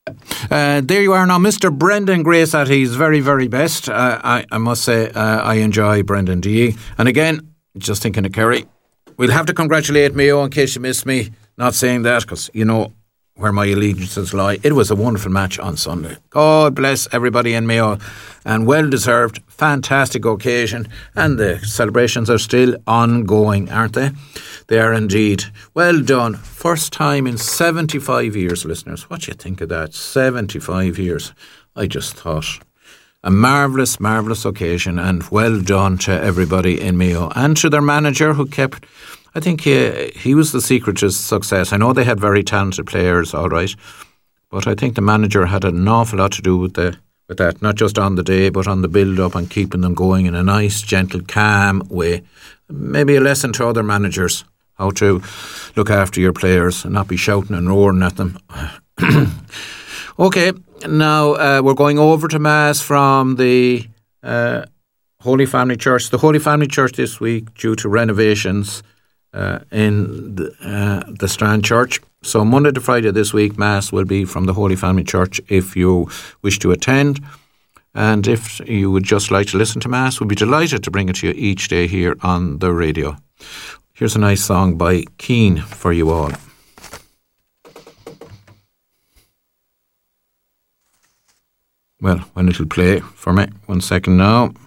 There you are now, Mr. Brendan Grace at his very, very best. I must say I enjoy Brendan D. And again, just thinking of Kerry, we'll have to congratulate Mayo in case you missed me not saying that, because you know where my allegiances lie. It was a wonderful match on Sunday. God bless everybody in Mayo, and well deserved, fantastic occasion, and the celebrations are still ongoing, aren't they? They are indeed. Well done. First time in 75 years, listeners. What do you think of that? 75 years. I just thought a marvellous, marvellous occasion, and well done to everybody in Mayo and to their manager who kept... I think he was the secret to success. I know they had very talented players, all right, but I think the manager had an awful lot to do with that, not just on the day, but on the build-up and keeping them going in a nice, gentle, calm way. Maybe a lesson to other managers, how to look after your players and not be shouting and roaring at them. Okay, now we're going over to Mass from the Holy Family Church. The Holy Family Church this week, due to renovations in the Strand Church. So Monday to Friday this week, Mass will be from the Holy Family Church if you wish to attend. And if you would just like to listen to Mass, we'll be delighted to bring it to you each day here on the radio. Here's a nice song by Keane for you all. Well, when it'll play for me, 1 second now.